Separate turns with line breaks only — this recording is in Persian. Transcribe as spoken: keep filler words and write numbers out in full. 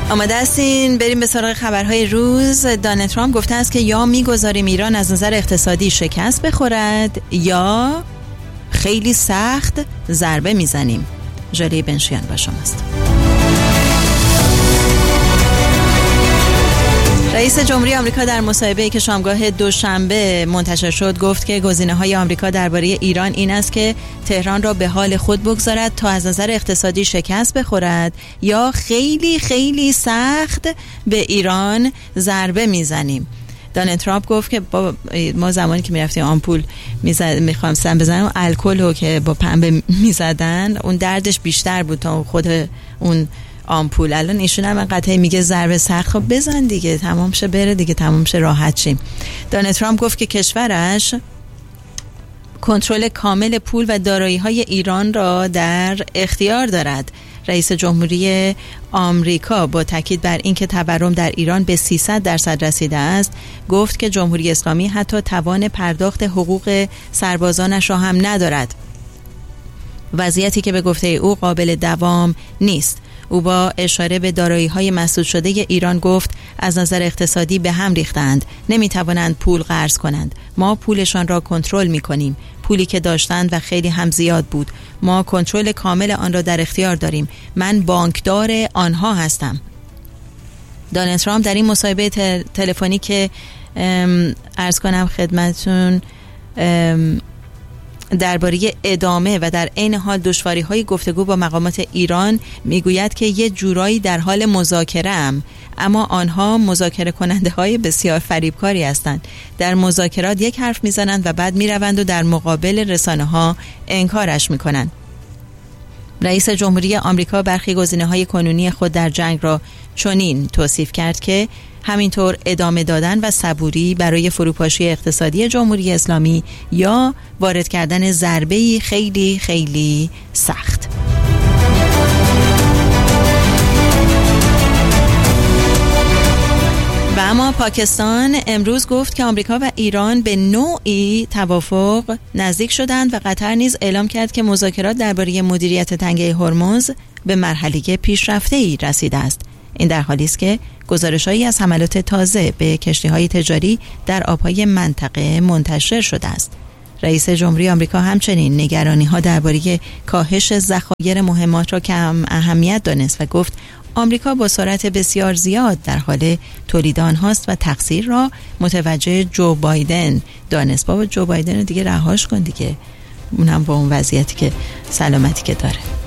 آماده هستین بریم به سراغ خبرهای روز. دونالد ترامپ گفته است که یا میگذاریم ایران از نظر اقتصادی شکست بخورد یا خیلی سخت ضربه میزنیم. ژاله بنشیان با شماست. رئیس جمهوری آمریکا در مصاحبه‌ای که شامگاه دوشنبه منتشر شد گفت که گزینه‌های آمریکا درباره ایران این است که تهران را به حال خود بگذارد تا از نظر اقتصادی شکست بخورد یا خیلی خیلی سخت به ایران ضربه میزنیم. دونالد ترامپ گفت که با ما زمانی که میرفتیم آمپول میزد میخوام سم بزنم الکل رو که با پنبه میزدن اون دردش بیشتر بود تا خود اون آمپول. الان ایشون هم قطعی میگه ضربه سخت، خب بزن دیگه تمام شه بره دیگه تمام شه راحت شیم. دونالد ترامپ گفت که کشورش کنترل کامل پول و دارایی‌های ایران را در اختیار دارد. رئیس جمهوری آمریکا با تاکید بر اینکه تورم در ایران به سیصد درصد رسیده است گفت که جمهوری اسلامی حتی توان پرداخت حقوق سربازانش را هم ندارد، وضعیتی که به گفته او قابل دوام نیست. او با اشاره به دارایی‌های مسدود شده ایران گفت از نظر اقتصادی به هم ریختند، نمی‌توانند پول قرض کنند. ما پولشان را کنترل می‌کنیم. پولی که داشتند و خیلی هم زیاد بود. ما کنترل کامل آن را در اختیار داریم. من بانکدار آنها هستم. دونالد ترامپ در این مصاحبه تلفنی که عرض کنم خدمتتون درباره ادامه و در عین حال دشواری‌های گفتگو با مقامات ایران میگوید که یه جورایی در حال مذاکره ام، اما آنها مذاکره کننده های بسیار فریبکاری هستند. در مذاکرات یک حرف میزنند و بعد میروند و در مقابل رسانه ها انکارش میکنند. رئیس جمهوری آمریکا برخی گزینه‌های کنونی خود در جنگ را چنین توصیف کرد که همینطور ادامه دادن و صبوری برای فروپاشی اقتصادی جمهوری اسلامی یا وارد کردن ضربه‌ای خیلی خیلی سخت. و اما پاکستان امروز گفت که آمریکا و ایران به نوعی توافق نزدیک شدند و قطر نیز اعلام کرد که مذاکرات درباره مدیریت تنگه هرمز به مرحله پیشرفته‌ای رسیده است. این در حالی است که گزارش‌هایی از حملات تازه به کشتی‌های تجاری در آب‌های منطقه منتشر شده است. رئیس جمهوری آمریکا همچنین نگرانی‌ها درباره کاهش ذخایر مهمات را کم اهمیت دانست و گفت آمریکا با سرعت بسیار زیاد در حال تولید آنهاست و تقصیر را متوجه جو بایدن دانست. بابا جو بایدن رو دیگه رهاش کن دیگه، اونم با اون وضعیتی که سلامتی که داره.